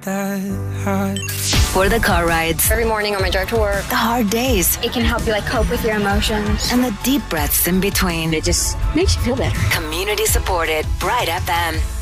that high. For the car rides, every morning on my drive to work, the hard days, it can help you cope with your emotions, and the deep breaths in between. It just makes you feel better. Community supported Bright FM.